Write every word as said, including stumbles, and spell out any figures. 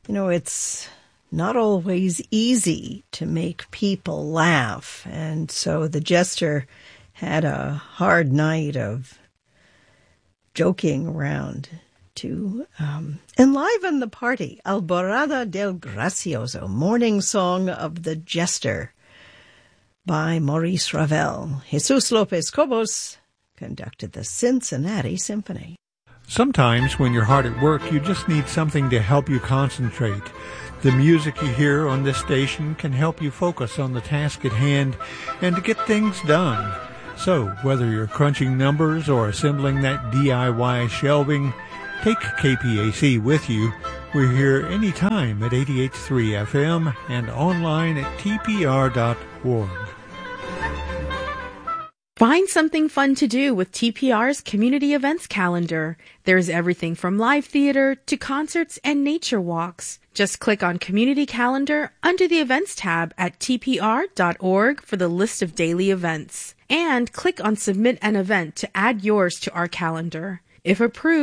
You know, it's not always easy to make people laugh, and so the jester had a hard night of joking around to um, enliven the party. Alborada del Gracioso, Morning Song of the Jester by Maurice Ravel. Jesus Lopez Cobos conducted the Cincinnati Symphony. Sometimes when you're hard at work, you just need something to help you concentrate. The music you hear on this station can help you focus on the task at hand and to get things done. So, whether you're crunching numbers or assembling that D I Y shelving, take K P A C with you. We're here anytime at eighty-eight point three F M and online at T P R dot org. Find something fun to do with T P R's community events calendar. There's everything from live theater to concerts and nature walks. Just click on Community Calendar under the Events tab at T P R dot org for the list of daily events. And click on Submit an Event to add yours to our calendar. If approved,